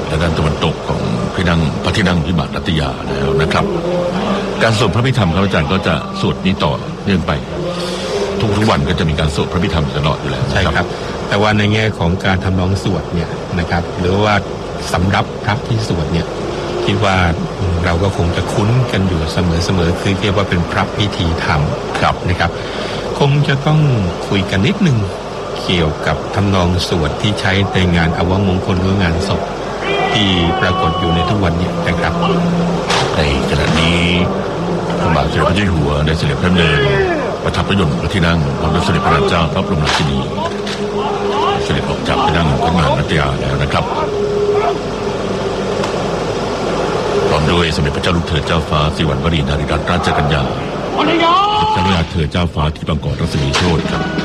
และด้านตะวันตกของพระที่นั่งพิมานรัตยาแล้วนะครับการสวดพระพิธรรมครับอาจารย์ก็จะสวดนี้ต่อเนื่องไปทุกวันก็จะมีการสวดพระพิธรรมตลอดอยู่แล้วใช่ครับแต่ว่าในแง่ของการทำนองสวดเนี่ยนะครับหรือว่าสำรับพระที่สวดเนี่ยคิดว่าเราก็คงจะคุ้นกันอยู่เสมอคือเรียกว่าเป็นพระพิธีธรรมครับนะครับคงจะต้องคุยกันนิดนึงเกี่ยวกับทำนองสวดที่ใช้ในงานอวมงคลหรืองานศพที่ปรากฏอยู่ในทุกวันนี้นะครับในขณะนี้พระบาทสมเด็จพระเจ้าอยู่หัวได้เสด็จพระดำเนินประทับพระยนต์พระที่นั่งพระบาทสมเด็จพระนางเจ้าพระบรมราชินีเสด็จออกจากที่นั่งพระมหารัตยาแล้วนะครับพร้อมด้วยสมเด็จพระเจ้าลูกเธอเจ้าฟ้าสิริวัณวรีนารีรัตนราชกัญญาพระเจ้าลูกเธอเจ้าฟ้าที่บางกอกรัศมีโชติครับ